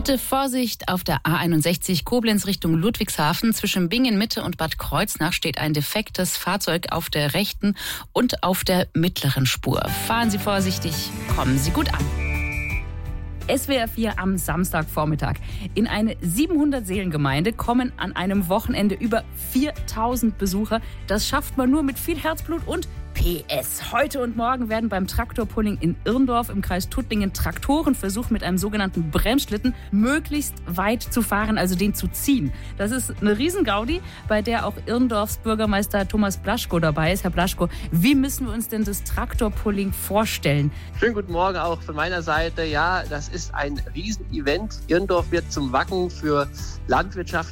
Bitte Vorsicht auf der A61 Koblenz Richtung Ludwigshafen. Zwischen Bingen Mitte und Bad Kreuznach steht ein defektes Fahrzeug auf der rechten und auf der mittleren Spur. Fahren Sie vorsichtig, kommen Sie gut an. SWR 4 am Samstagvormittag. In eine 700-Seelen-Gemeinde kommen an einem Wochenende über 4000 Besucher. Das schafft man nur mit viel Herzblut und PS. Heute und morgen werden beim Traktorpulling in Irndorf im Kreis Tuttlingen Traktoren versucht, mit einem sogenannten Bremsschlitten möglichst weit zu fahren, also den zu ziehen. Das ist eine Riesengaudi, bei der auch Irndorfs Bürgermeister Thomas Blaschko dabei ist. Herr Blaschko, wie müssen wir uns denn das Traktorpulling vorstellen? Schönen guten Morgen auch von meiner Seite. Ja, das ist ein Riesenevent. Irndorf wird zum Wacken für Landwirtschaft